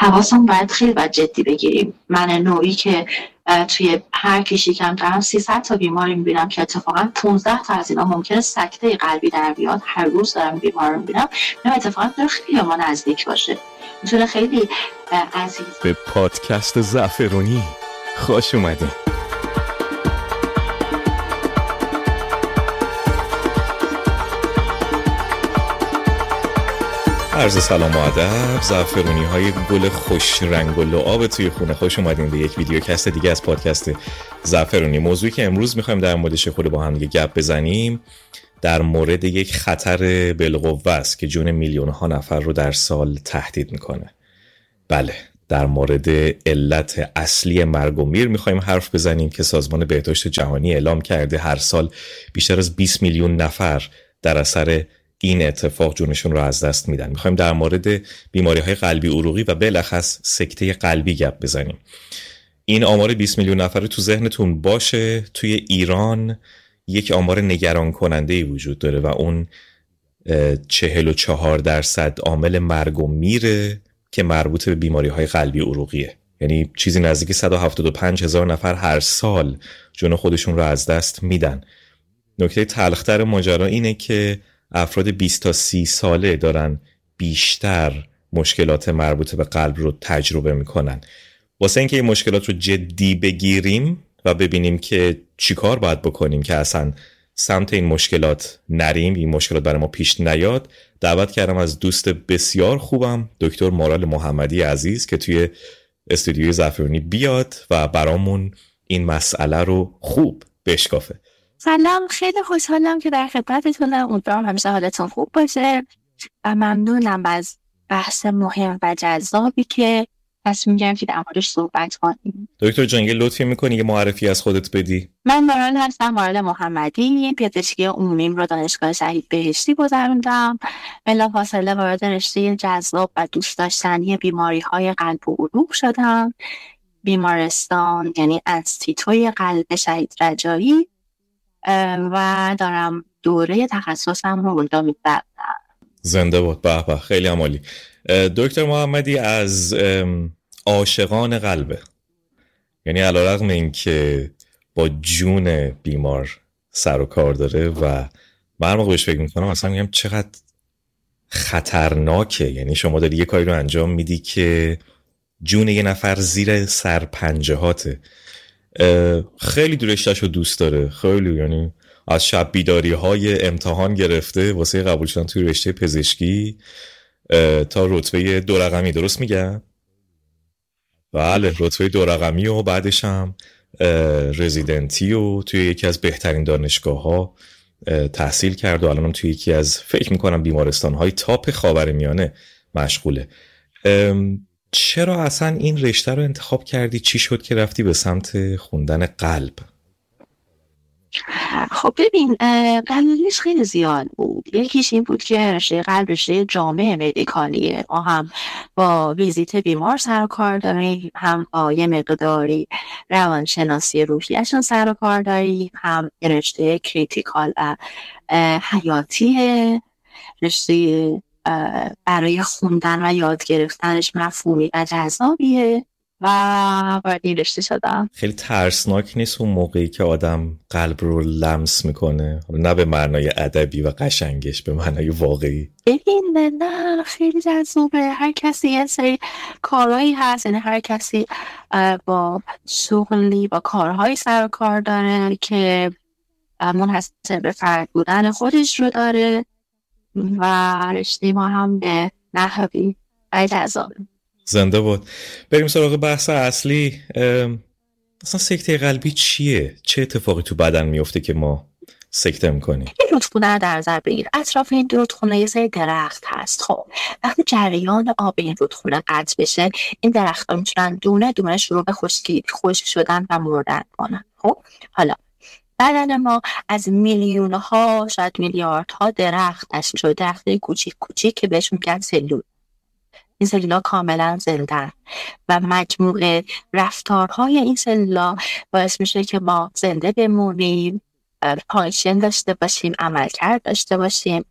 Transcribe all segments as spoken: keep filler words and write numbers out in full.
حواسمون باید خیلی باید جدی بگیریم. من نوعی که توی هر کشی کم دارم سیصد تا بیماری میبینم که اتفاقا پانزده تا از اینا ممکنه سکته قلبی در بیاد. هر روز دارم بیمار رو میبینم. نه اتفاقا داره خیلی ما نزدیک باشه، میتونه خیلی عزیز. به پادکست زعفرونی خوش اومدین. عرض سلام و ادب، زعفرونی های گل خوش رنگ و لعاب توی خونه، خوش اومدین به یک ویدیو کست دیگه از پادکست زعفرونی. موضوعی که امروز میخوایم در موردش خود با هم دیگه گپ بزنیم در مورد یک خطر بالقوه است که جون میلیون ها نفر رو در سال تهدید میکنه. بله، در مورد علت اصلی مرگ و میر میخوایم حرف بزنیم که سازمان بهداشت جهانی اعلام کرده هر سال بیشتر از بیست میلیون نفر در اثر این اتفاق جونشون رو از دست میدن. میخوایم در مورد بیماری‌های قلبی عروقی و بالاخص سکته قلبی گپ بزنیم. این آمار بیست میلیون نفره تو ذهنتون باشه. توی ایران یک آمار نگران کننده‌ای وجود داره و اون چهل و چهار درصد عامل مرگ و میره که مربوط به بیماری‌های قلبی عروقیه. یعنی چیزی نزدیک صد و هفتاد و پنج هزار نفر هر سال جون خودشون رو از دست میدن. نکته تلخ‌تر ماجرا اینه که افراد بیست تا سی ساله دارن بیشتر مشکلات مربوط به قلب رو تجربه میکنن. واسه اینکه این مشکلات رو جدی بگیریم و ببینیم که چیکار باید بکنیم که اصلا سمت این مشکلات نریم، این مشکلات برای ما پیش نیاد، دعوت کردم از دوست بسیار خوبم دکتر مارال محمدی عزیز که توی استودیوی زعفرونی بیاد و برامون این مسئله رو خوب بشکافه. سلام، خیلی خوشحالم که در خدمتتونم. امیدوارم همیشه حالتون خوب باشه و ممنونم از بحث مهم و جذابی که تصمیم گرفتیم که در موردش صحبت کنیم. دکتر جان یه لطفی میکنی یه معرفی از خودت بدی؟ من مارال هستم، مارال محمدی. پزشکی عمومیم رو دانشگاه شهید بهشتی گذروندم. بلافاصله وارد رشته جذاب و دوست داشتنی بیماری‌های قلب و عروق شدم. بیمارستان یعنی انستیتوی قلب شهید رجایی و دارم دوره تخصصم رو اونجا می‌ذارم. زنده باد. به به، خیلی عالی. دکتر محمدی از عاشقان قلبه، یعنی علیرغم این که با جون بیمار سر و کار داره و من موقع بهش فکر میکنم اصلا میگم چقدر خطرناکه. یعنی شما داری یه کاری رو انجام میدی که جون یه نفر زیر سر پنجهاته. خیلی رشته‌ش رو دوست داره، خیلی، یعنی از شب بیداری های امتحان گرفته واسه قبول شدن توی رشته پزشکی تا رتبه دو رقمی. درست میگم؟ بله، رتبه دو رقمی و بعدش هم رزیدنتی و توی یکی از بهترین دانشگاه ها تحصیل کرد و الانم توی یکی از فکر میکنم بیمارستان های تاپ خاورمیانه مشغوله. چرا اصلا این رشته رو انتخاب کردی؟ چی شد که رفتی به سمت خوندن قلب؟ خب ببین، دلیلش خیلی زیاد بود. یکیش این بود که رشته قلب رشته جامع مدیکالیه. ما هم با ویزیت بیمار سر و کار داریم، هم با یه مقداری روانشناسی روحیشون سر و کار داریم، هم یه رشته کریتیکال حیاتیه. رشته برای خوندن و یاد گرفتنش مفهومی و جذابیه و وارد این رشته شدم. خیلی ترسناک نیست اون موقعی که آدم قلب رو لمس میکنه؟ نه به معنای ادبی و قشنگش، به معنای واقعی. ببین نه، خیلی جذابه. هر کسی یه سری کارهایی هست، یعنی هر کسی با شغلی با کارهایی سر و کار داره که منحصر به فرد بودن خودش رو داره و رشته ما هم به نحوی خیلی جذابه. زنده بود. بریم سراغ بحث اصلی. اصلا سکته قلبی چیه؟ چه اتفاقی تو بدن میفته که ما سکته میکنیم؟ این رودخونه رو در نظر بگیر. اطراف این رودخونه یه سری درخت هست. خب وقتی جریان آب این رودخونه قطع بشه، این درخت ها میتونن دونه دونه شروع به خشکی خشک شدن و مردن کنن. خب حالا بدن ما از میلیون ها شاید میلیارد ها درخت تشکیل شده، درخت کوچیک کوچیک که بهشون میگن سلول. این سلولا کاملا زنده و مجموعه رفتارهای این سلولا باعث میشه که ما زنده بمونیم، فانکشن داشته باشیم، عملکرد داشته باشیم. حالا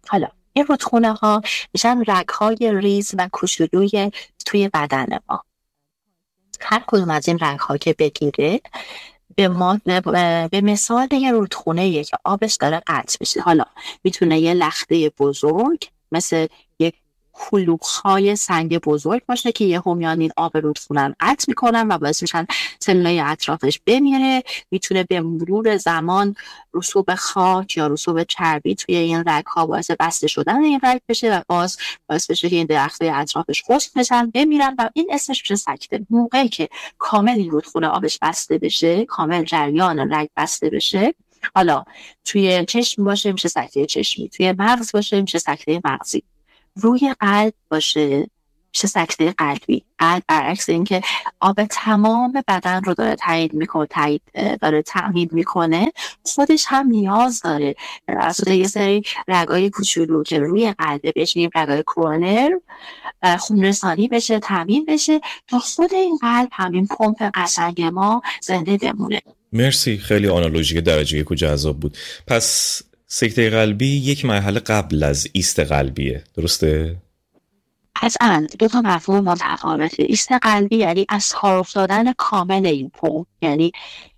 این رودخونه ها میشن رگ‌های ریز و کوچولوی توی بدن ما. هر کدوم از این رگ‌ها که بگیره به ما به مثال یه رودخونه‌ایه که آبش داره قطع میشه. حالا میتونه یه لخته بزرگ مثل یک کلوخ‌های سنگ بزرگ باشه که یه همیان این آب رودخونه رو قطع میکنن و باعث میشن سلولای اطرافش بمیره. میتونه به مرور زمان رسوب خاک یا رسوب چربی توی این رگ‌ها باعث بسته شدن این رگ بشه و باز باعث بشه که این درخت‌های اطرافش خشک بشن بمیرن و این اسمش میشه سکته. موقعی که کامل این رودخونه آبش بسته بشه، کامل جریان رگ بسته بشه، حالا توی چشم باشه میشه سکته چشمی، توی مغز باشه میشه سکته مغزی، روی قلب باشه میشه سکته قلبی. قلب برعکس این که آب تمام بدن رو داره تایید میکنه تایید داره تامین میکنه، خودش هم نیاز داره از یه سری رگای کوچولو که روی قلب بهش میگیم رگای کرونر خون رسانی بشه، تامین بشه تا خود این قلب همین پمپ قشنگ ما زنده بمونه. مرسی، خیلی آنالوژی درجه یک و جذاب بود. پس سکته قلبی یک مرحله قبل از ایست قلبیه، درسته؟ قطعاً دو تا مفهوم متفاوته. ایست قلبی یعنی از کار افتادن کامل این پمپ، یعنی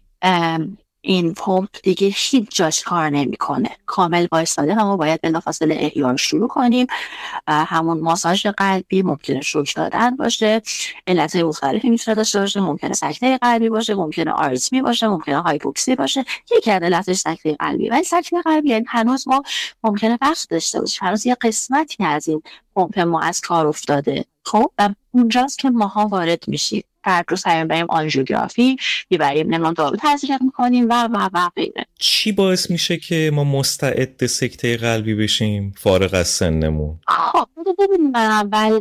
این پمپ دیگه هیچ جاش کار نمیکنه، کامل وایساده و ما باید بلافاصله احیا شروع کنیم. همون ماساژ قلبی ممکنه شوک دادن باشه، علتهای مختلفی میتونه داشته باشه، ممکنه سکته قلبی باشه، ممکنه آریتمی باشه، ممکنه هایپوکسی باشه، یکی از علتش سکته قلبی. ولی سکته قلبی یعنی هنوز ما ممکنه وقت داشته باشیم، هنوز یه قسمتی از این پمپ ما از کار افتاده. خب و اونجاست که ماها وارد میشیم، فرد رو سعی بریم آنژیوگرافی میبریم، نمیدونم دارو تزریق میکنیم و و و غیره. چی باعث میشه که ما مستعد سکته قلبی بشیم فارغ از سنمون؟ خب ببینیم من اول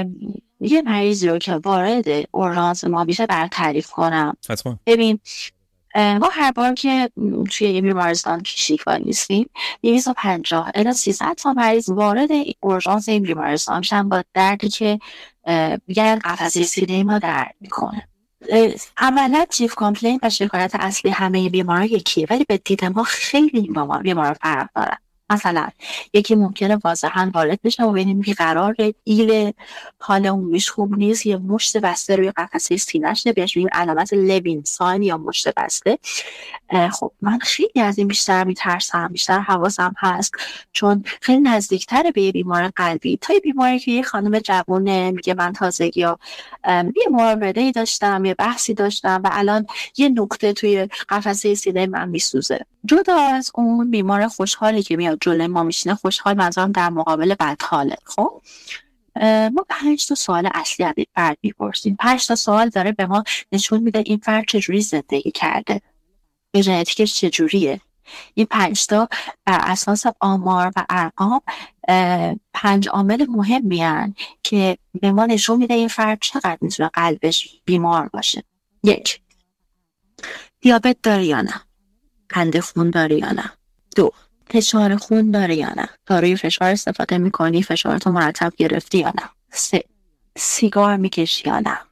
یه مریضی رو که وارد اورژانس ما میشه برای تعریف کنم. حتما. ببین ما هر بار که توی یه بیمارستان کشیک وای نیستیم دویست و پنجاه الی سیصد تا مریض وارد اورژانس این بیمارستان میشن با دردی که یه قفسه سینه ما درد میکنه. عملا چیف کامپلین و شکایت اصلی همه بیمارا یکیه، ولی به دید ما خیلی بیمارا فرق دارن. مثلا یکی ممکنه واضحاً وارد بشه و ببینیم که قراره ایل حال عمومیش خوب نیست، یه مشت بسته روی قفسه سینه‌ش، بهش میگیم علامت لوینسون یا مشت بسته. خب من خیلی از این بیشتر میترسم، بیشتر حواسم هست، چون خیلی نزدیکتر به یه بیمار قلبی تا یه بیماری که یه خانم جوونه میگه من تازگی یا یه مراوده‌ای داشتم، یه بحثی داشتم و الان یه نقطه توی قفسه سینه من میسوزه. جدا از اون بیمار خوشحالی که میاد جلوی ما میشینه، خوشحال منظورم در مقابل بدحاله. خب ما پنج تا سوال اصلی از این فرد میپرسیم. پنج تا سوال داره به ما نشون میده این فرد چجوری زندگی کرده، به ژنتیکش چجوریه. این پنج تا بر اساس آمار و ارقام پنج عامل مهمی هستند که به ما نشون میده این فرد چقدر میتونه قلبش بیمار باشه. یک، دیابت داره یا نه، قند خون داره یا نه. دو، فشار خون داره یا نه، داروی فشار استفاده میکنی، فشارتو مرتب گرفتی یا نه. سه، سیگار میکشی یا نه.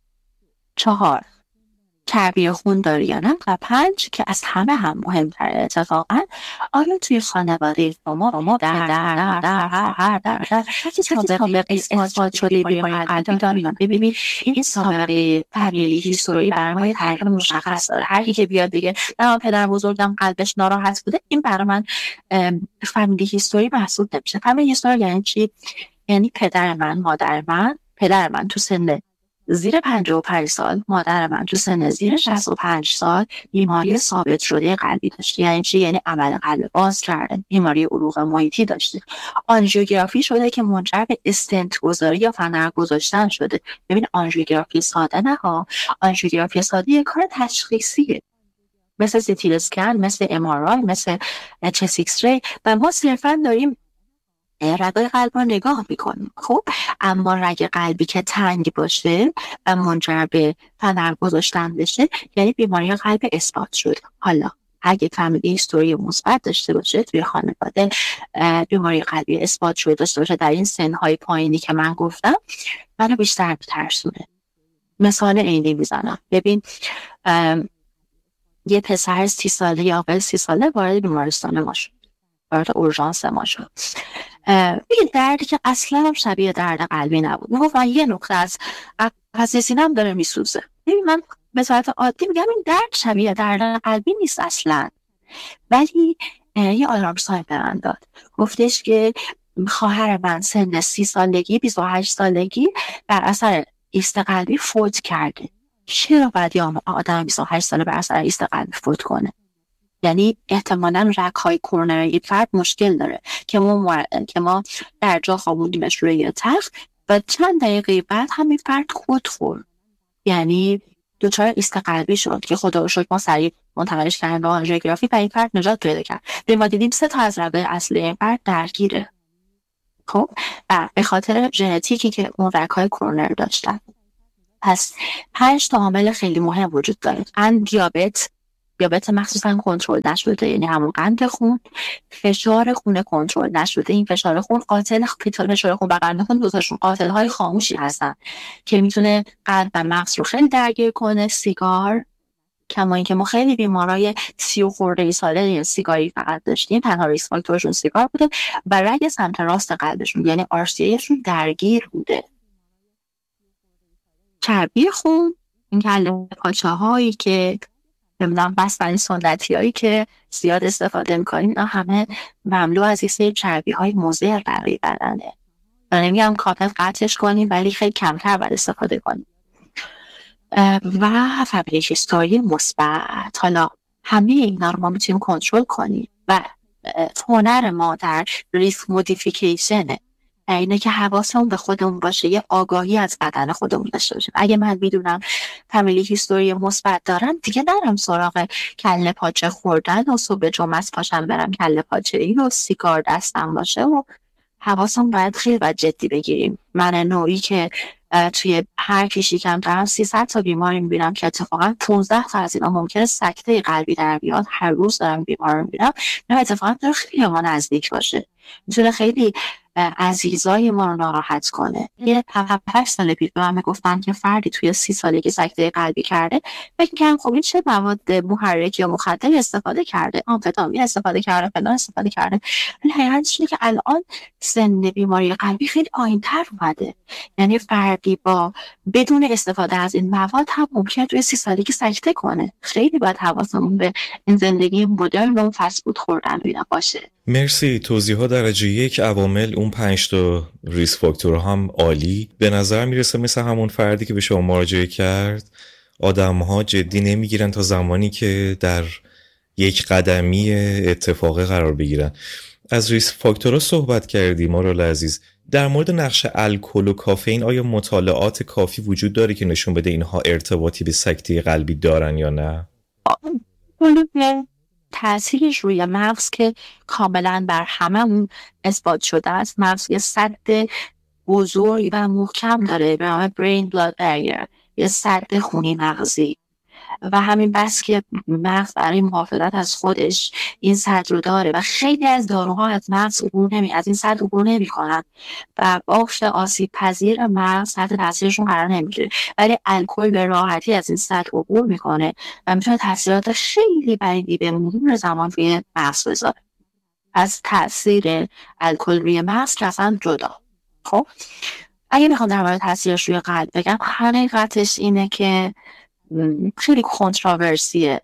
چهار، چربی خون داری یا نه. و پنج که از همه هم مهمتره اتفاقا، آیا توی خانواده شما ما در در در در هر در در هرچی سابقه اثبات شده بیماری قلبی داریم. ببینید این سابقه فامیلی هیستوری برای تحقیق مشخص داره. هر کی که بیاد بگه نه پدر بزرگم قلبش ناراحت بوده، این برای من فامیلی هیستوری محسوب نمیشه. فامیلی هیستوری یعنی چی؟ یعنی پدر من، مادر من، پدر من تو سن زیر پنجاه و پنج سال، مادر من تو سن زیر شصت و پنج سال بیماری ثابت شده قلبی داشته. یعنی چی؟ یعنی عمل قلب باز کرده، بیماری عروق محیطی داشته، آنژیوگرافی شده که منجر به استنت گذاری یا فنر گذاشتن شده. ببین آنژیوگرافی ساده نه ها، آنژیوگرافی ساده یه کار تشخیصیه، مثل سی تی اسکن، مثل ام آر آی، مثل چست ایکس ری، و ما صرفا داریم رگای قلب رو نگاه میکنیم. خب اما رگ قلبی که تنگ باشه و منجر به فنر گذاشتن بشه یعنی بیماری قلب اثبات شده. حالا اگه فامیلی هیستوری مثبت داشته باشه، توی خانواده بیماری قلبی اثبات شده داشته باشه در این سنهای پایینی که من گفتم، منو بیشتر بترسونه. مثال عینی میزنم. ببین یه پسر سی ساله یا آقای سی ساله وارد بیمارستان ما شد. وارد اورژانس ما شد. این دردی که اصلا هم شبیه درد قلبی نبود. میگفت من یه نقطه از قفسه سینه‌ام داره میسوزه. ببین من به صورت عادی میگم این درد شبیه درد قلبی نیست اصلا. ولی یه آلارمسای به من داد، گفتش که خواهر من سن سی سالگی بیست و هشت سالگی بر اثر ایست قلبی فوت کرده. چرا باید یه آدم بیست و هشت ساله بر اثر ایست قلبی فوت کنه؟ یعنی احتمالاً رگ‌های کرونری فرد مشکل داره که ما مر... که ما در جا خوابوندیمش روی تخت و چند دقیقه بعد همین فرد کت خورد، یعنی دچار ایست قلبی شد که خدا رو شکر ما سریع منتقلش کردیم به آنژیوگرافی و این فرد نجات پیدا کرد. به ما دیدیم سه تا از رگ‌های اصلی این فرد درگیره. خب به خاطر ژنتیکی که اون رگ‌های کرونری داشتن. پس پنج تا عامل خیلی مهم وجود داره. قند، دیابت، دیابت مخصوصا کنترل نشده، یعنی همون قند خون، فشار خون کنترل نشده. این فشار خون قاتل، فشار خون و قند خون دوتاشون قاتل های خاموشی هستن که میتونه قلب و مغز رو خیلی درگیر کنه. سیگار، کما اینکه ما خیلی بیمارای سی و خورده ای ساله سیگاری فقط داشتیم، تنها ریسک فاکتورشون سیگار بوده و رگ سمت راست قلبشون یعنی آر سی ایشون درگیر بوده. چربی خون، این کله پاچه هایی که نمیدونم بستنی سنتی هایی که زیاد استفاده میکنیم اینا همه مملو از این سری چربی های مضر برای بدنه. من نمیگم کامل قطعش کنیم ولی خیلی کمتر باید استفاده کنیم. و فبریک هیستوری مثبت. حالا همه اینا رو ما میتونیم کنترل کنیم و هنر ما در ریسک مودیفیکیشنه، اینه که حواسمون به خودمون باشه، یه آگاهی از بدن خودمون داشته باشیم. اگه من میدونم فامیلی هیستوری مثبت دارم دیگه نرم سراغ کله پاچه خوردن و صبح جمعه پاشم برم کله پاچه ای و سیگار دستم باشه و حواسمون باید خیلی باید جدی بگیریم. من نوعی که توی هر کشی کم دارم سیصد تا بیماری میبینم که اتفاقا پانزده تا از اینا ممکنه سکته قلبی در بیاد. هر روز دارم بیمار رو میبینم. نه اتفاقا داره خیلی ما نزدیک باشه، میتونه خیلی عزیزای ما رو ناراحت کنه. یه هفت سال پیش به من گفتن که فردی توی سی سالگی سکته قلبی کرده. فکر می‌کردم خب این چه مواد محرک یا مخدر استفاده کرده، آمفتامین استفاده کرده، فلان استفاده کرده. ولی حقیقتش اینه که الان سن بیماری قلبی خیلی پایین‌تر اومده. یعنی فردی با بدون استفاده از این مواد هم ممکنه توی سی سالگی سکته کنه. خیلی باید حواسمون به این زندگی مدرن و فست فود خوردن بینا باشه. مرسی. توضیحات درجه یک، عوامل، اون پنج تا ریسک فاکتور هم عالی. به نظر میرسه مثل همون فردی که به شما مراجعه کرد آدم‌ها جدی نمیگیرن تا زمانی که در یک قدمی اتفاقه قرار بگیرن. از ریسک فاکتورها صحبت کردی مارال عزیز. در مورد نقش الکل و کافئین آیا مطالعات کافی وجود داره که نشون بده اینها ارتباطی به سکته قلبی دارن یا نه؟ تأثیرش روی مغز که کاملا بر هممون اثبات شده است. مغز یه سد بزرگ و محکم داره به نام brain blood barrier، یه سد خونی مغزی و همین بس که مغز برای محافظت از خودش این سد رو داره و خیلی از داروها از مغز عبور نمی از این سد عبور نمی کنن و بافت آسیب پذیر مغز سد تاثیرشون قرار نمیگیره، ولی الکل به راحتی از این سد عبور میکنه و میتونه تاثیرات خیلی بدی به مرور زمان روی مغز بذاره. از تاثیر الکل روی مغز که اصلا جدا. خب اگه میخوام در مورد تاثیرش روی قلب بگم، حقیقتش اینه که خیلی کنتراورسیه.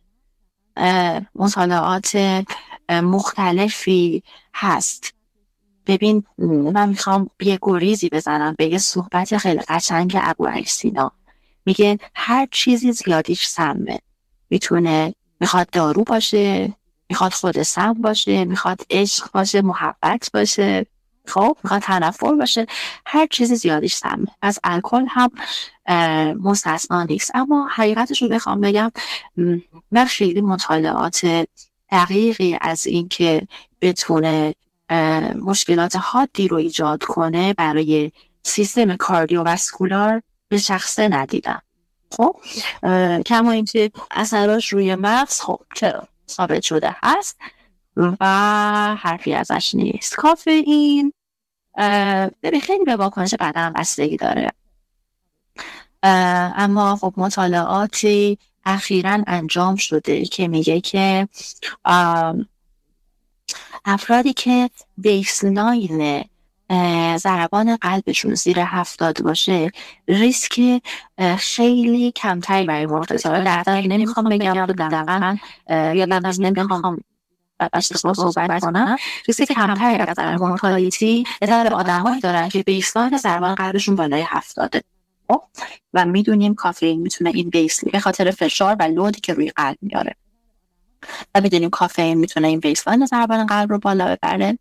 مطالعات مختلفی هست. ببین من میخوام یه گریزی بزنم به یه صحبت خیلی قشنگ ابوعلی سینا. میگه هر چیزی زیادیش سمه. میتونه میخواد دارو باشه، میخواد خود سم باشه، میخواد عشق باشه، محبت باشه، خب میخواد تنفر باشه، هر چیزی زیادیش سمه. از الکل هم مستثنا نیست. اما حقیقتش رو بخوام بگم من خیلی مطالعات دقیقی از این که بتونه مشکلات حادی رو ایجاد کنه برای سیستم کاردیوواسکولار به شخصه ندیدم. خب کما اینکه اثراش روی مغز خب چرا ثابت شده هست و حرفی ازش نیست. کافئین ببین خیلی به واکنش بدن بستگی داره، اما خب مطالعاتی اخیراً انجام شده که میگه که افرادی که بیسلاین ضربان قلبشون زیر هفتاد باشه ریسک خیلی کمتری برای مرتضی در نمیخوام بگم دقیقا یا در نمیخوام اشتباه صحبت کنم، ریسک کمتری از در مورتالیتی در آدم‌هایی دارن که بیسلاین ضربان قلبشون بالای هفتاده و میدونیم کافئین میتونه این بیسلاین به خاطر فشار و لودی که روی قلب میاره و میدونیم کافئین میتونه این بیسلاین ضربان قلب رو بالا ببره،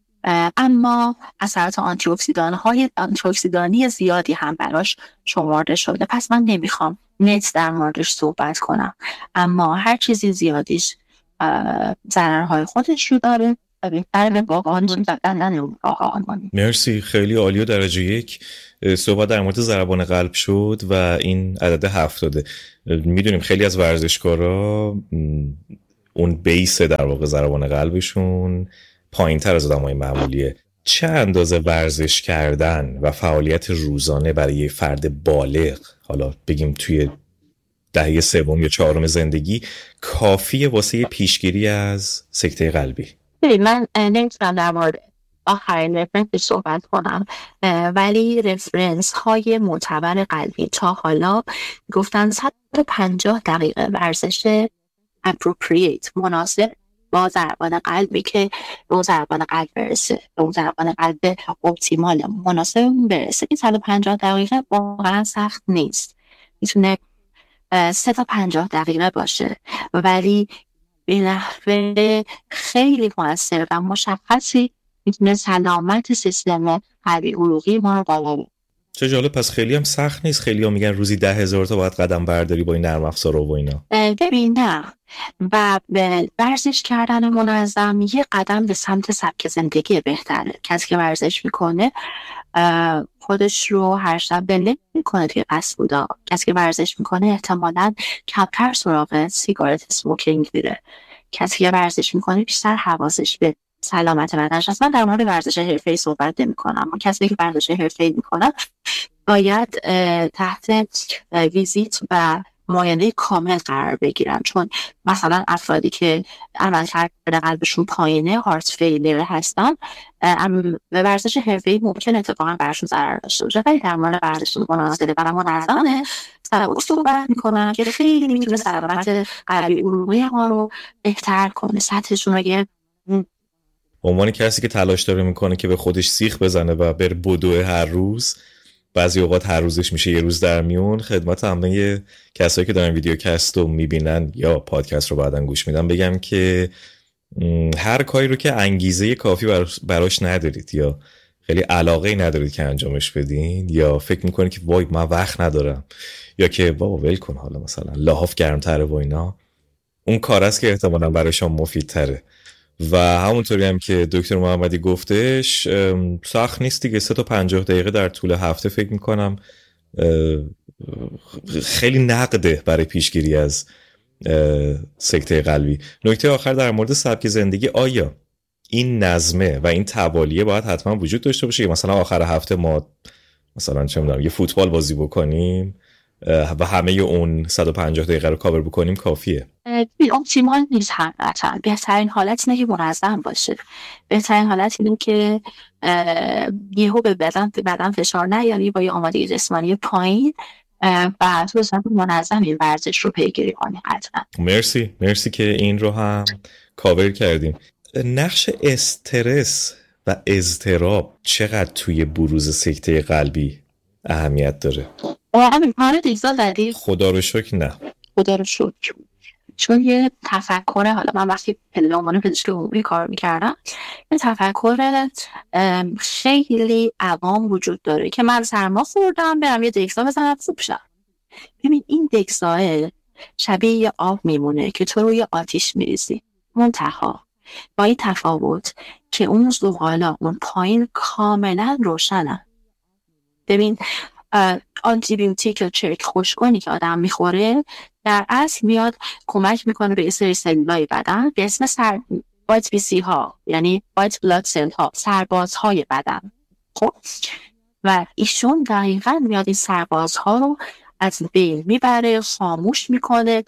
اما اثرات آنتی اکسیدان های آنتی اکسیدانی زیادی هم براش شمرده شده. پس من نمیخوام نت در موردش صحبت کنم، اما هر چیزی زیادیش ضررهای خودش رو داره و بهتره به واقعا واقعا. مرسی، خیلی عالی و درجه یک. صحبت در مورد ضربان قلب شد و این عدد هفتاده. میدونیم خیلی از ورزشکارا اون بیس در واقع ضربان قلبشون پایین تر از آدمای معمولیه. چه اندازه ورزش کردن و فعالیت روزانه برای فرد بالغ، حالا بگیم توی دهه سوم یا چهارم زندگی، کافیه واسه پیشگیری از سکته قلبی؟ من نمیتونم در مورد آخرین رفرنس صحبت کنم، ولی رفرنس های معتبر قلبی تا حالا گفتن صد و پنجاه دقیقه ورزش appropriate مناسب با ضربان قلبی که به اون ضربان قلب برسه، به اون ضربان قلب اپتیمال مناسب برسه. این صد و پنجاه دقیقه واقعا سخت نیست، میتونه سه تا پنجاه دقیقه باشه، ولی به نحوه خیلی موثر و مشخصی میتونه سلامت سیستم قلبی عروقی ما رو بالا ببره. چه جالب، پس خیلی هم سخت نیست. خیلی هم میگن روزی ده هزار تا باید قدم برداری با این نرم افزار و اینا. ببین نه، و ورزش کردن منظم یه قدم به سمت سبک زندگی بهتره. کسی که ورزش میکنه خودش رو هر شب بله میکنه توی فست فودا. کسی که ورزش میکنه احتمالاً کمتر سراغ سیگارت اسموکینگ میره. کسی که ورزش میکنه بیشتر حواسش به سلامت بدنش هست. من در مورد ورزش حرفه‌ای صحبت نمی‌کنم، اما کسی که ورزش حرفه‌ای میکنه باید تحت ویزیت و معاینه کامل قرار بگیرن، چون مثلا افرادی که عملکرد قلبشون پایینه، هارت فیلیر هستن، به ورزش حرفه‌ای ممکن اتفاقا براشون ضرر داشته باشه. ولی در مورد ورزش مناسب و منظمه صحبت میکنن که خیلی میتونه سلامت قلبی عروقی ما رو بهتر کنه، سطحشون رو یه عنوان کسی که تلاش داره میکنه که به خودش سیخ بزنه و بر بدوه هر روز، بعضی اوقات هر روزش میشه یه روز در میون. خدمت همه کسایی که دارن ویدیو کست رو میبینن یا پادکست رو بعدن گوش میدن بگم که هر کاری رو که انگیزه کافی براش ندارید یا خیلی علاقه ندارید که انجامش بدین، یا فکر میکنید که وای من وقت ندارم، یا که بابا ول کن حالا مثلا لحاف گرمتره و اینا، اون کار است که احتمالاً برای شما مفیدتره. و همونطوری هم که دکتر محمدی گفتش سخت نیست دیگه. سه تا پنجاه دقیقه در طول هفته فکر میکنم خیلی نقده برای پیشگیری از سکته قلبی. نکته آخر در مورد سبک زندگی، آیا این نظمه و این توالیه باید حتما وجود داشته باشه، یا مثلا آخر هفته ما مثلا چه میدونم یه فوتبال بازی بکنیم و همه اون صد و پنجاه دقیقه رو کاور بکنیم کافیه؟ اپتیمال نیست حقیقتا. بهترین حالت اینه که منظم باشه. بهترین حالت اینه که یهو به بدن بدن فشار نیاری با یه آمادگی جسمانی پایین و تو صورت منظم این ورزش رو پیگیری کنی. قطعا مرسی مرسی که این رو هم کاور کردیم. نقش استرس و اضطراب چقدر توی بروز سکته قلبی اهمیت داره؟ امکان دیگه زدی؟ خدا رو شکر نه. خدا رو شکر. چون یه تفکر، حالا من وقتی به عنوان پزشک عمومی کار میکردم، یه تفکر خیلی عوام وجود داره که من سرما خوردم برم یه دکسا بزنم خوب شم. ببین این دکسا شبیه یه آب میمونه که تو روی آتیش میریزی، منتها با این تفاوت که اون زغالا اون پایین کاملا روشنن. ببین آنتی بیوتیک یا چرک خوشگونی که آدم میخوره در اصل میاد کمک میکنه به یه سری سلولای بدن به اسم سر وایت بی سی ها، یعنی وایت بلاد سل ها، سربازهای بدن. خب و ایشون دقیقاً میاد این سربازها رو از بین میبره، خاموش میکنه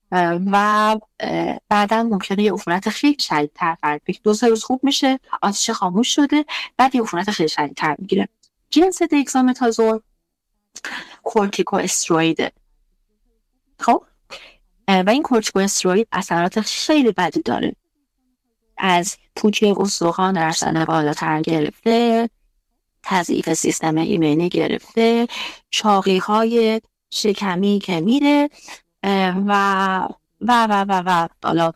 و بعدا ممکنه یه عفونت خیلی شدیدتر فرد بگیره. دو سه روز خوب میشه، آتش خاموش شده، بعد یه عفونت خیلی شدیدتر میگیره. جنس دکسامتازون کورتیکو استروئیده. خب و این کورتیکو استروئید اثرات خیلی بدی داره، از پوکی استخوان در سن بالاتر گرفته، تضعیف سیستم ایمنی گرفته، چاقی های شکمی که میره و و و و و حالا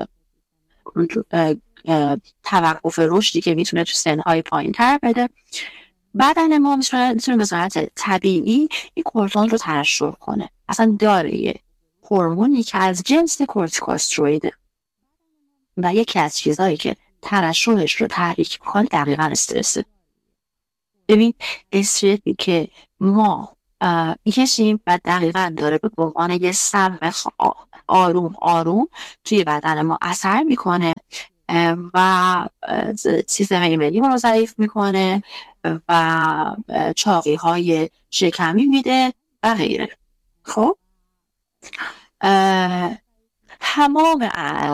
توقف رشدی که میتونه تو سنهای پایین تر بده. بدن ما میتونه به صورت طبیعی این کورتیزول رو ترشح کنه. اصلا داره یه هورمونی که از جنس کورتیکوستروئیده و یکی از چیزهایی که ترشحش رو تحریک میکنه دقیقاً استرسه. ببین استرسی که ما میکشیم و دقیقاً داره به عنوان یه سم آروم آروم توی بدن ما اثر میکنه و سیستم ایمنی ما رو ضعیف میکنه و چاقی های شکمی میده و غیره. خب تمام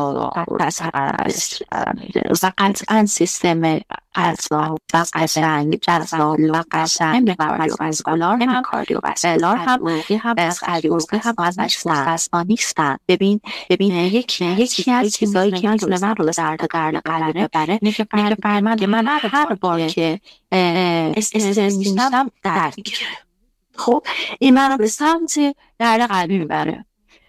و قطعا سیستم قضا و قشنگ جزال و قشنگ از آلارم هم کاردیوواسکولار هم از کاردیوواسکولار هم ازش مستثنا نیستن. ببین ببین یکی یکی از چیزایی که میتونه من رو درد درد قلبه ببره اینه که فرمند من هر بار که استرس میشم درد میگیره. خب این من رو به سمت درد قلبی میبره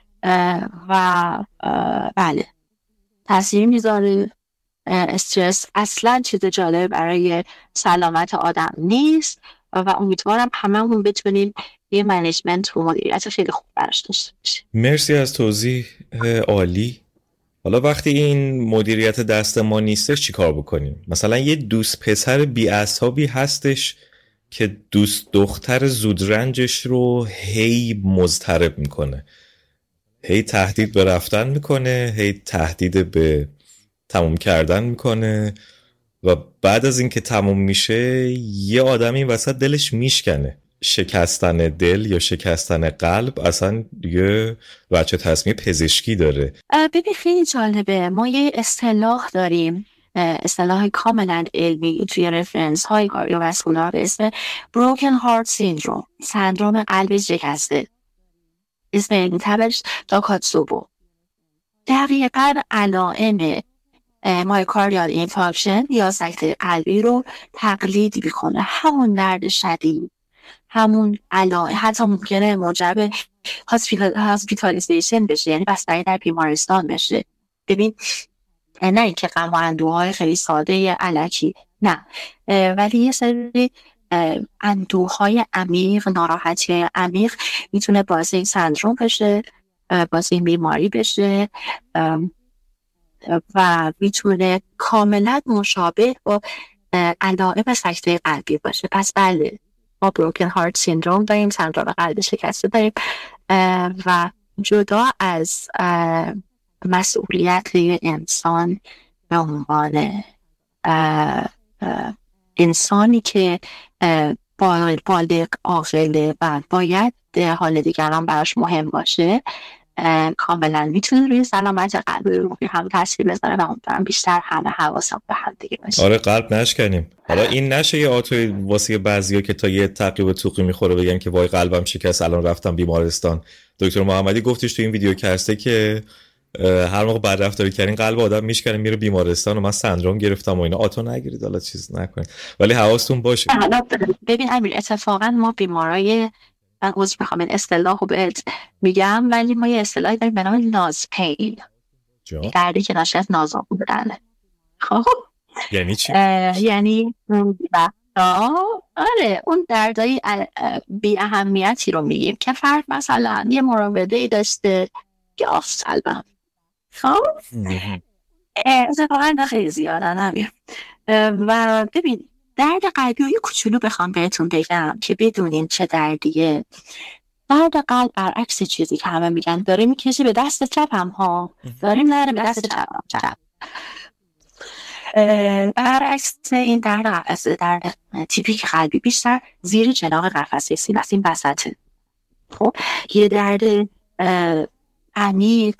و بله تاثیر میذاره. استرس اصلا چیز جالب برای سلامت آدم نیست و امیدوارم هممون بتونیم یه منیجمنت و مدیریت خیلی خوب براش داشته باشیم. مرسی از توضیح عالی. حالا وقتی این مدیریت دست ما نیستش چی کار بکنیم؟ مثلا یه دوست پسر بی‌عصابی هستش که دوست دختر زودرنجش رو هی مضطرب میکنه، هی تهدید به رفتن میکنه، هی تهدید به تموم کردن میکنه و بعد از اینکه تموم میشه یه آدم این وسط دلش میشکنه. شکستن دل یا شکستن قلب اصلا یه بچه تصمیم پزشکی داره. ببین خیلی جالبه، ما یه اصطلاح داریم، اصطلاح کاملا علمی توی رفرنس های کاردیوواسکولار به اسم broken heart syndrome، سندروم قلب شکسته. اسم علمی تبرش داکاتسوبو. دقیقاً علائم مایوکاردیال اینفارکشن یا سکته قلبی رو تقلید میکنه. همون درد شدید، همون علائم، حتی ممکنه موجب هاسپیتالیزیشن بشه، یعنی بستری در بیمارستان بشه. ببین نه اینکه غم و اندوهای خیلی ساده الکی، نه، ولی یه سری اندوهای عمیق، ناراحتی عمیق میتونه باعث این سندروم بشه، باعث این بیماری بشه و میتونه کاملا مشابه با علائم سکته قلبی باشه. پس بله ما بروکن هارت سیندروم داریم، سندروم قلب شکسته داریم و جدا از مسئولیت انسان به عنوان انسانی که بالغ عاقل و باید حال دیگران براش مهم باشه، کاملا میتونه روی سلامت قلب روحی هم تاثیر بذاره و امیدوارم بیشتر همه حواسم به هم دیگه باشه. آره قلب نشکنیم. حالا این نشه یه آتوی واسه بعضیا که تا یه تعقیب توقی میخوره بگن که وای قلبم شکست الان رفتم بیمارستان. دکتر محمدی گفتش تو این ویدیو کسته که هر موقع بد رفتاری کردین قلب آدم میشکنه میره بیمارستان و من سندروم گرفتم و اینا. آتو نگیرید، حالا چیز نکنید ولی حواستون باشه. ببین امیر اتفاقا ما بیمارای من عذر میخوام این اصطلاحو بهت میگم، ولی ما یه اصطلاحی داریم به نام ناز پین، دردی که ناشی از نازا بودنه. خب یعنی چی؟ یعنی آره اون دردای بی اهمیتی رو میگیم که فرد مثلا یه مراوده‌ای داشته که آف سلبم، خب اتفاقا خیلی زیاده نمیم. و ببین درد قلبی رو یه کوچولو بخوام بهتون بگم که بدونین چه دردیه. درد قلب برعکس چیزی که همه میگن داره میکشه به دست چپم ها، داریم نره به دست چپم چپ. برعکس این درد قفسه، درد تیپیک قلبی بیشتر زیر چناق قفسه سینه است، این وسطه. خب یه درد عمیق،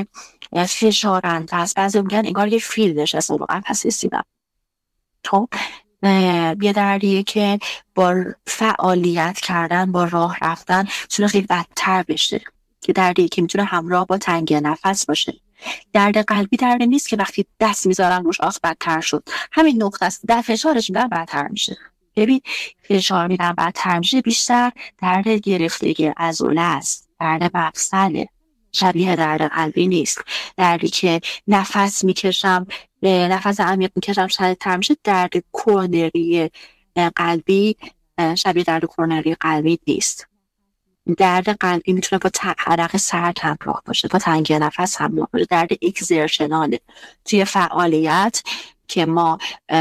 فشارنده است. بعضی میگن انگار یه فیل نشسته رو قفسه سینه‌ام. خب یه دردیه که با فعالیت کردن، با راه رفتن میتونه خیلی بدتر بشه، که دردیه که میتونه همراه با تنگی نفس باشه. درد قلبی درد نیست که وقتی دست میذارن روش آخ بدتر شد، همین نقطه است، در فشارش میدن بدتر میشه. ببین فشار میدن بدتر میشه، بیشتر درد گرفتگی عضله است، درد مفصله، شبیه درد قلبی نیست. دردی که نفس میکشم، نفس عمیق میکشم شدیدتر میشه. درد کورونری قلبی شبیه درد کورونری قلبی نیست. درد قلبی میتونه با عرق سرد همراه باشه، با تنگی نفس همراه باشه. درد اکزرشناله، توی فعالیت که ما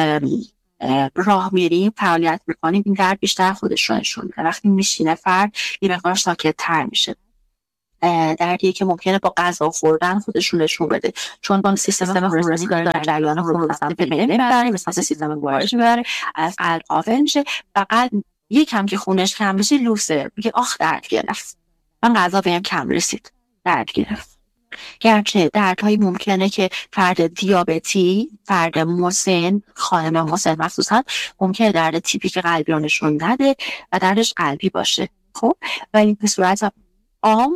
راه میریم، فعالیت میکنیم، این درد بیشتر خودش رو نشون میده. وقتی میشینه فرد یه مقدار ساکت تر میشه. دردیه که ممکنه با غذا خوردن خودشون نشون بده، چون با سیستم خونریزی داره در جریان خون به سمت معده میبره، به سمت سیستم گوارش میبره، از قلب قافل میشه. فقط یکم که خونش کم بشه لوسه، میگه آخ درد گرفت، من غذا بهم کم رسید، درد گرفت. گرچه دردهایی ممکنه که فرد دیابتی، فرد مسن، خانم مسن مخصوصا ممکنه درد تیپیک قلبی رو نشون نده و دردش قلبی باشه. خب ولی به صورت عام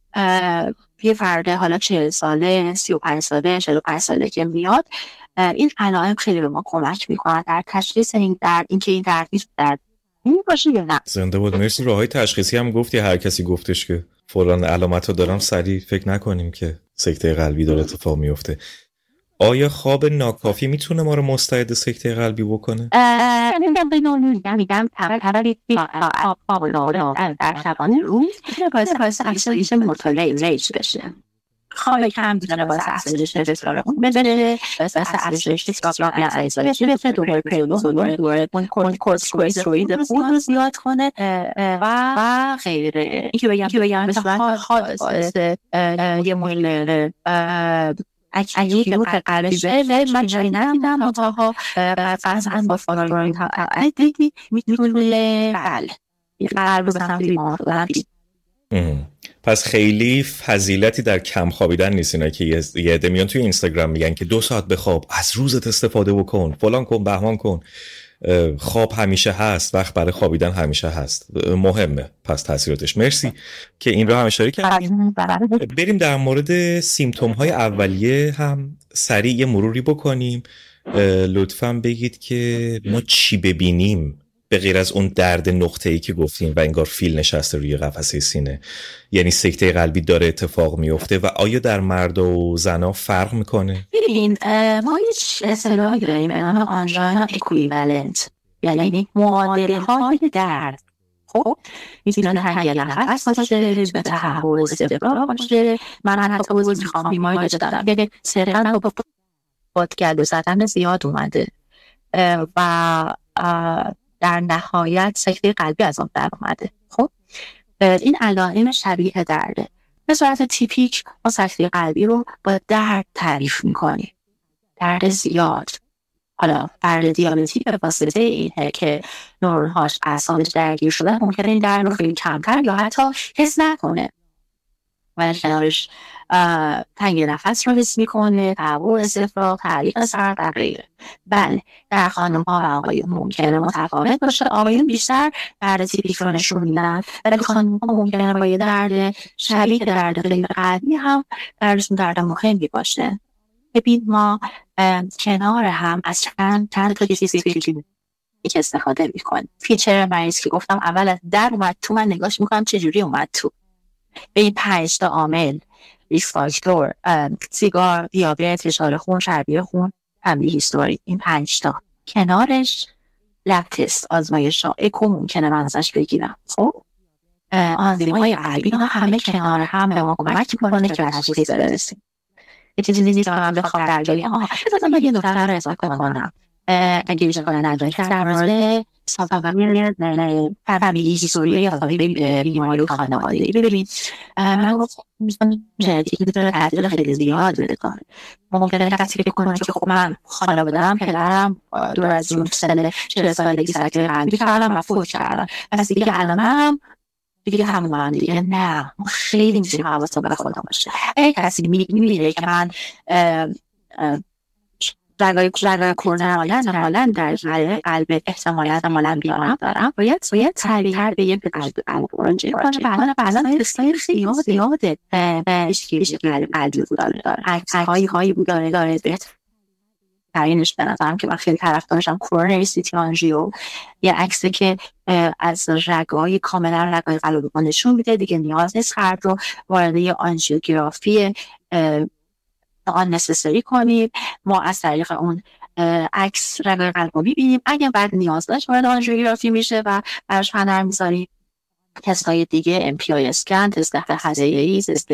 یه فرد حالا چهل ساله، سی و پنج ساله، چهل و پنج ساله که میاد، این علائم خیلی به ما کمک میکنه در تشخیص این درد، اینکه این درد نیست درد این باشه یا نه. زنده بود. مرسی. راههای تشخیصی هم گفتی، هر کسی گفتش که فلان علامت رو دارم سریع فکر نکنیم که سکته قلبی داره اتفاق میفته. آیا خواب ناکافی میتونه ما رو مستعد سکته قلبی بکنه؟ میگم میگم میگم طبعا خواب ناکافی در شبانه روز باعث باعث افزایش مورتالیته ریج بشه. خواب کم میتونه باعث افزایش فشار خون بشه، باعث افزایش اسکاپلار افزایش بشه، دوباره پریودوز دوباره دوباره کورتیکوستروئید خون رو زیاد کنه و و غیره. اینکه بگم که بگم مثلا خاص یه مول اگه که قلبی بشه ولی من جایی نمیدم اتاقا فرضاً با فالورینگ دیدی میتونه بله قلب به سمت بیمار بودن. پس خیلی فضیلتی در کم خوابیدن نیست. اینا که یه عده میان توی اینستاگرام میگن که دو ساعت بخواب، از روزت استفاده بکن، فلان کن، بهمان کن. خواب همیشه هست، وقت برای خوابیدن همیشه هست، مهمه پس تاثیراتش. مرسی که این رو هم اشاره کردیم. بریم در مورد سیمتوم های اولیه هم سریع یه مروری بکنیم. لطفاً بگید که ما چی ببینیم به غیر از اون درد نقطه‌ای که گفتیم و انگار فیل نشسته روی قفسه سینه، یعنی سکته قلبی داره اتفاق میفته و آیا در مرد و زنا فرق میکنه؟ ببین ما هیچ اصطلاحی داریم به نام آنژینا اکویوالنت، یعنی معادله های درد. خب میتونه هر نفس باشه، به تحول استفراغ باشه. من حتی بازی میخوام بیماری باشه دارم یعنی سرقن با بادگرد و زدن زیاد اومده و در نهایت سکته قلبی از آن در اومده. خب این علائم شبیه درده. به صورت تیپیک ما سکته قلبی رو با درد تعریف میکنیم، درد زیاد. حالا فرد دیابتی به واسطه اینه که نورون‌هاش اعصابش درگیر شده ممکنه این درد رو خیلی کمتر یا حتی حس نکنه و کنارش تنگی نفس رو حس میکنه، تهوع استفراغ، تعلیق سر و غیره. بله در خانم ها و آقایون ممکنه متفاوت باشه. آقایون بیشتر درد تیپیک رو نشون میدن ولی خانم ها ممکنه با یه درد شبیه درد غیر قلبی هم دردشون درد مهمی باشه. ببین ما کنار هم از چند چند تا چیزی که استفاده میکنیم. فیچر مریض که گفتم اول از در اومد تو، من نگاش میکنم چجوری اومد تو. به این پنج تا عامل، ریسک فاکتور، سیگار، دیابت، فشار خون، چربی خون، فامیلی هیستوری، این پنج تا کنارش لب تست، آزمایش ها، اکو ممکنه من ازش بگیرم. خب آنزیم‌های قلبی ها همه کنار هم به ما کمک میکنه که به تشخیص برسیم. یه چیزی نیست که من بخوام درجایی آها بذار من یه دکتر رو اضافه کنم اگه بیشتر کنه نداره در مورد سافاوری فامیلی هیستوری یا سافاوری بیماری خانوادگی. ببینید من گفتم ژنتیک داره تاثیر خیلی زیاد بده کار. ممکنه کسی فکر کنه که خب من خانواده‌ام پدرم دور از اون سن چهل سالگی سکته قلبی کردم و فوت کردم، پس دیگه علامه‌ام دیگه همون دیگه نه خیلی میشه حواسم به خودم باشه. اگه کسی میگه که من رگای رگای کورنر حالا در قلب احتمالاً احتمالاً بیارم دارم باید باید سریع‌تر به یک قلب قلب اورنجی کنه. بعدا بعدا تستای خیلی زیاده بهش که بشه قلب قلبی بوداره داره عکس‌های هایی بوداره داره بهت تعیینش به نظرم که من خیلی طرفدارشم کورنری سیتی آنژیو، یه عکسی که از رگای کاملا رگای قلب رو نشون میده. دیگه نیاز نیست قلب رو وارد یه آنژیوگرافی آن نسسری کنیم. ما از طریق اون عکس رگای قلب رو میبینیم. اگه بعد نیاز داشت وارد آنژیوگرافی میشه و براش فنر میذاریم. تستای دیگه ام پی آی اسکن، تست حذایی، تست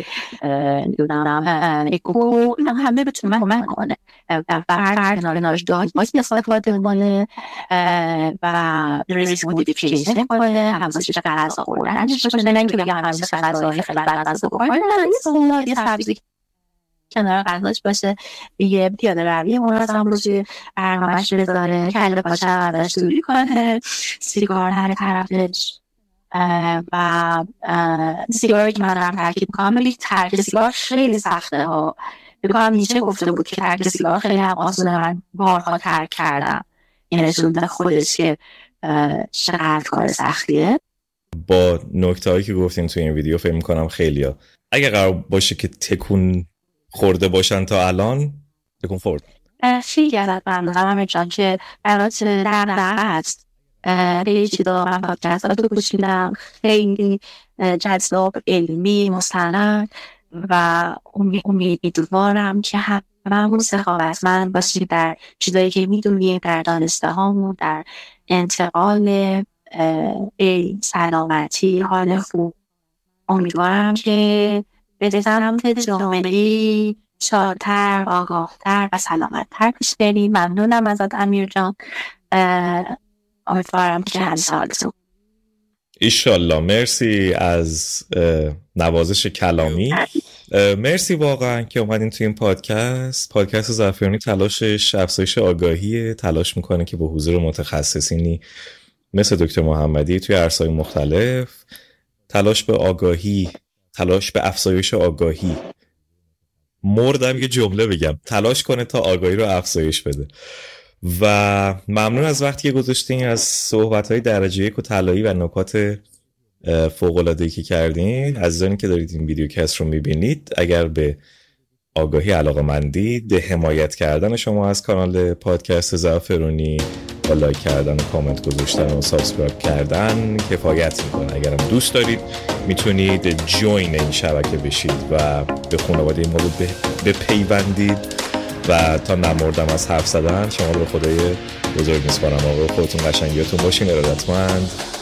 اکو، اینا همه بتونه کمک کنه و فرد کنارش داگنوز استفاده کنه و ریسک مودیفیکیشن کنه، همزش غذا خوردن بشه. نه اینکه بگم همزش غذایی خیلی بد غذا بخوره، نه یه سبزی کنار غذاش باشه، یه پیاده روی منظم روی برنامه‌اش بذاره، کله پاچه ازش دوری کنه، سیگار هر طرفش و سیگاری که من دارم ترکیب میکنم. ولی ترک سیگار خیلی سخته ها. بگم نیچه گفته بود که ترک سیگار خیلی هم آسونه، من بارها ترک کردم. این رسونده خودش که چقدر کار سختیه. با نکته هایی که گفتیم توی این ویدیو فکر میکنم خیلی ها اگه قرار باشه که تکون خورده باشن تا الان تکون خورد. خیلی گردت بندازم همه جان که برات در در هست. خیلی چی دارم پادکستات رو گوش میدم، خیلی جذاب، علمی، مستند و امیدوارم که هممون سخاوتمند باشیم در چیزایی که میدونیم، در دانسته هامون، در انتقال سلامتی، حال خوب. امیدوارم که به سمت جامعه‌ای شادتر، آگاهتر و سلامتتر پیش بریم. ممنونم ازت امیر جان. امیدوارم که هر سالتون ایشالله. مرسی از نوازش کلامی. مرسی واقعا که اومدین توی این پادکست. پادکست زعفرانی تلاشش افزایش آگاهی، تلاش میکنه که با حضور متخصصینی مثل دکتر محمدی توی عرصه‌های مختلف تلاش به آگاهی، تلاش به افزایش آگاهی، مردم یه جمله بگم، تلاش کنه تا آگاهی رو افزایش بده. و ممنون از وقتی که گذاشتین، از صحبت‌های درجه یک و طلایی و نکات فوق‌العاده‌ای که کردین. عزیزانی که دارید این ویدیوکست رو می‌بینید، اگر به آگاهی علاقه‌مندید، حمایت کردن شما از کانال پادکست زعفرانی با لایک کردن و کامنت گذاشتن و سابسکرایب کردن کفایت میکنه. اگرم دوست دارید میتونید جوین این شبکه بشید و به خانواده ما بپیوندید و تا نمردم از حرف زدن شما رو به خدای بزرگ میسپارم. آقا خودتون قشنگیاتون باشین. ارادتمند.